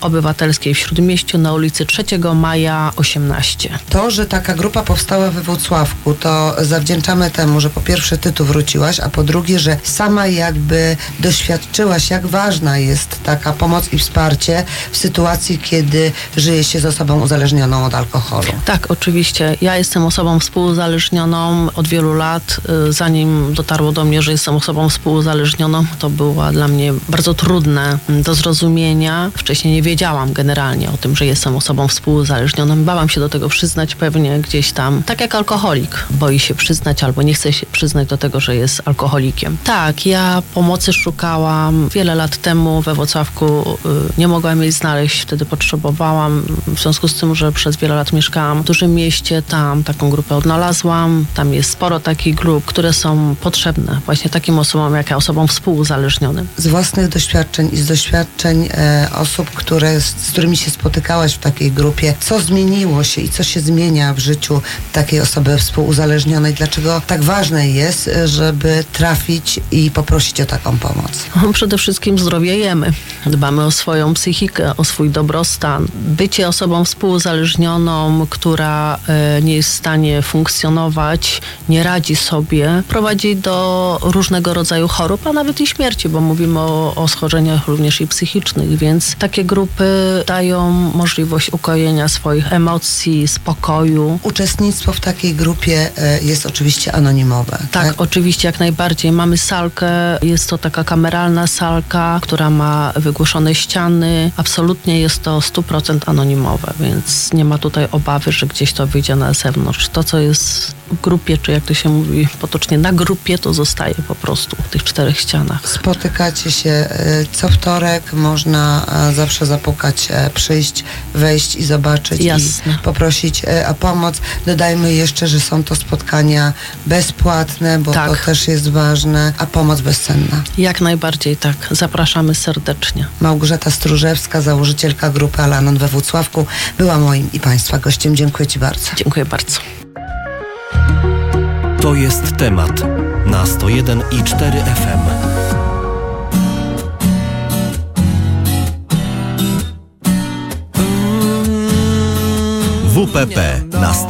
Obywatelskiej w Śródmieściu na ulicy 3 Maja 18. To, że taka grupa powstała we Włocławku, to zawdzięczamy temu, że po pierwsze ty tu wróciłaś, a po drugie, że sama jakby doświadczyłaś, jak ważna jest taka pomoc i wsparcie w sytuacji, kiedy żyje się z osobą uzależnioną od alkoholu. Tak, oczywiście. Ja jestem osobą współuzależnioną od wielu lat. Zanim dotarło do mnie, że jestem osobą współuzależnioną, to było dla mnie bardzo trudne do zrozumienia. Wcześniej nie wiedziałam generalnie o tym, że jestem osobą współuzależnioną. Bałam się do tego przyznać pewnie gdzieś tam. Tak jak alkoholik. Boi się przyznać albo nie chce się przyznać do tego, że jest alkoholikiem. Tak, ja pomocy szukałam wiele lat temu we Włocławku. Nie mogłam jej znaleźć, wtedy potrzebowałam. W związku z tym, że przez wiele lat mieszkałam w dużym mieście, tam taką grupę odnalazłam. Tam jest sporo takich grup, które są potrzebne właśnie takim osobom, jak ja, osobom współuzależnionym. Z własnych doświadczeń i z doświadczeń osób, z którymi się spotykałaś w takiej grupie, co zmieniło się i co się zmienia w życiu takiej osoby współuzależnionej? Dlaczego tak ważne jest, żeby trafić i poprosić o taką pomoc? Przede wszystkim zdrowiejemy. Dbamy o swoją psychikę, o swój dobrostan. Bycie osobą współuzależnioną, która nie jest w stanie funkcjonować, nie radzi sobie, prowadzi do różnego rodzaju chorób, a nawet i śmierci, bo mówimy o schorzeniach również i psychicznych, więc takie grupy dają możliwość ukojenia swoich emocji, spokoju. Uczestnictwo w takiej grupie jest oczywiście anonimowe. Tak, oczywiście, jak najbardziej. Mamy salkę, jest to taka kameralna salka, która ma wygłuszone ściany. Absolutnie jest to 100% anonimowe, więc nie ma tutaj obawy, że gdzieś to wyjdzie na zewnątrz. To, co jest w grupie, czy jak to się mówi potocznie, na grupie, to zostaje po prostu w tych 4 ścianach. Spotykacie się co wtorek, można zawsze zapukać, przyjść, wejść i zobaczyć. Jasne. I poprosić o pomoc. Dodajmy jeszcze, że są to spotkania bezpłatne, bo tak, to też jest ważne, a pomoc bezcenna. Jak najbardziej tak. Zapraszamy serdecznie. Małgorzata Stróżewska, założycielka grupy Al-Anon we Włocławku, była moim i Państwa gościem. Dziękuję Ci bardzo. Dziękuję bardzo. To jest temat na 101,4 FM. WPP na